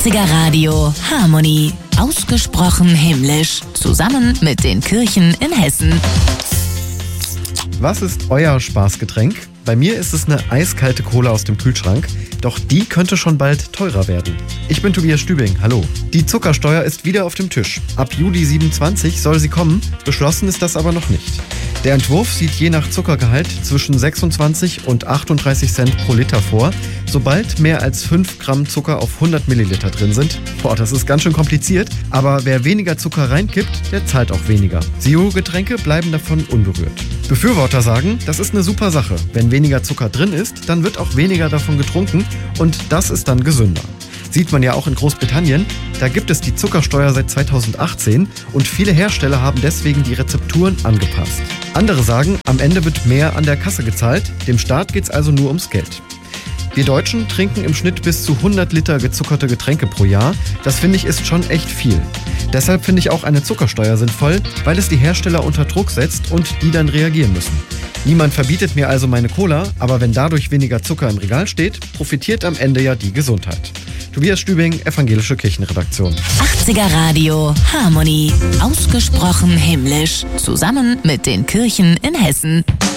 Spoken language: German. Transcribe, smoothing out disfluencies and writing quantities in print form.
80er Radio Harmonie. Ausgesprochen himmlisch. Zusammen mit den Kirchen in Hessen. Was ist euer Spaßgetränk? Bei mir ist es eine eiskalte Cola aus dem Kühlschrank, doch die könnte schon bald teurer werden. Ich bin Tobias Stübing, hallo. Die Zuckersteuer ist wieder auf dem Tisch. Ab Juli 27 soll sie kommen, beschlossen ist das aber noch nicht. Der Entwurf sieht je nach Zuckergehalt zwischen 26 und 38 Cent pro Liter vor, sobald mehr als 5 Gramm Zucker auf 100 Milliliter drin sind. Das ist ganz schön kompliziert, aber wer weniger Zucker reinkippt, der zahlt auch weniger. Zero-Getränke bleiben davon unberührt. Befürworter sagen, das ist eine super Sache. Wenn weniger Zucker drin ist, dann wird auch weniger davon getrunken und das ist dann gesünder. Sieht man ja auch in Großbritannien, da gibt es die Zuckersteuer seit 2018 und viele Hersteller haben deswegen die Rezepturen angepasst. Andere sagen, am Ende wird mehr an der Kasse gezahlt, dem Staat geht's also nur ums Geld. Wir Deutschen trinken im Schnitt bis zu 100 Liter gezuckerte Getränke pro Jahr. Das finde ich ist schon echt viel. Deshalb finde ich auch eine Zuckersteuer sinnvoll, weil es die Hersteller unter Druck setzt und die dann reagieren müssen. Niemand verbietet mir also meine Cola, aber wenn dadurch weniger Zucker im Regal steht, profitiert am Ende ja die Gesundheit. Tobias Stübing, Evangelische Kirchenredaktion. 80er Radio Harmonie. Ausgesprochen himmlisch. Zusammen mit den Kirchen in Hessen.